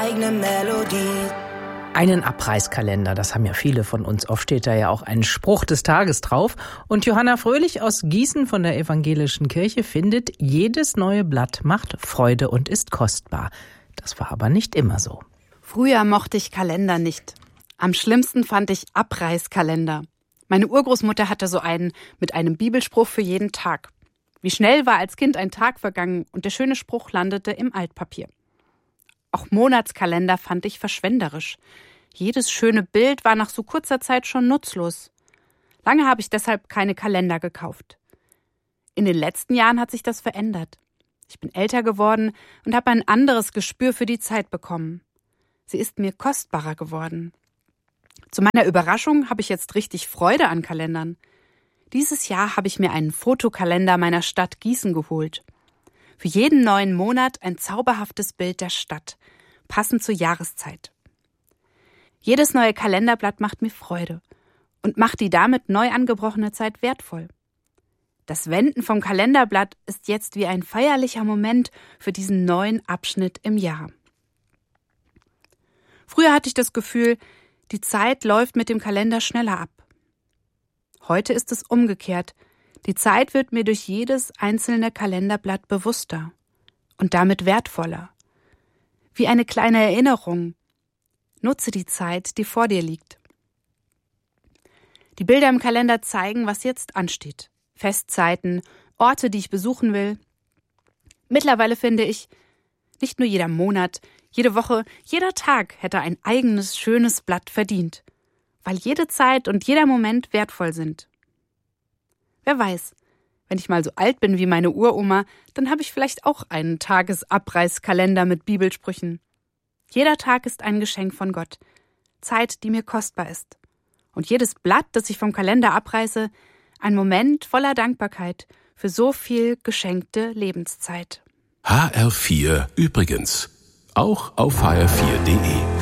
eigene Melodie. Einen Abreißkalender, das haben ja viele von uns. Oft steht da ja auch ein Spruch des Tages drauf. Und Johanna Fröhlich aus Gießen von der Evangelischen Kirche findet, jedes neue Blatt macht Freude und ist kostbar. Das war aber nicht immer so. Früher mochte ich Kalender nicht. Am schlimmsten fand ich Abreißkalender. Meine Urgroßmutter hatte so einen mit einem Bibelspruch für jeden Tag. Wie schnell war als Kind ein Tag vergangen und der schöne Spruch landete im Altpapier. Auch Monatskalender fand ich verschwenderisch. Jedes schöne Bild war nach so kurzer Zeit schon nutzlos. Lange habe ich deshalb keine Kalender gekauft. In den letzten Jahren hat sich das verändert. Ich bin älter geworden und habe ein anderes Gespür für die Zeit bekommen. Sie ist mir kostbarer geworden. Zu meiner Überraschung habe ich jetzt richtig Freude an Kalendern. Dieses Jahr habe ich mir einen Fotokalender meiner Stadt Gießen geholt. Für jeden neuen Monat ein zauberhaftes Bild der Stadt, passend zur Jahreszeit. Jedes neue Kalenderblatt macht mir Freude und macht die damit neu angebrochene Zeit wertvoll. Das Wenden vom Kalenderblatt ist jetzt wie ein feierlicher Moment für diesen neuen Abschnitt im Jahr. Früher hatte ich das Gefühl, die Zeit läuft mit dem Kalender schneller ab. Heute ist es umgekehrt. Die Zeit wird mir durch jedes einzelne Kalenderblatt bewusster und damit wertvoller. Wie eine kleine Erinnerung. Nutze die Zeit, die vor dir liegt. Die Bilder im Kalender zeigen, was jetzt ansteht. Festzeiten, Orte, die ich besuchen will. Mittlerweile finde ich, nicht nur jeder Monat, jede Woche, jeder Tag hätte ein eigenes, schönes Blatt verdient, weil jede Zeit und jeder Moment wertvoll sind. Wer weiß, wenn ich mal so alt bin wie meine Uroma, dann habe ich vielleicht auch einen Tagesabreißkalender mit Bibelsprüchen. Jeder Tag ist ein Geschenk von Gott, Zeit, die mir kostbar ist. Und jedes Blatt, das ich vom Kalender abreiße, ein Moment voller Dankbarkeit für so viel geschenkte Lebenszeit. HR4 übrigens, auch auf hr4.de.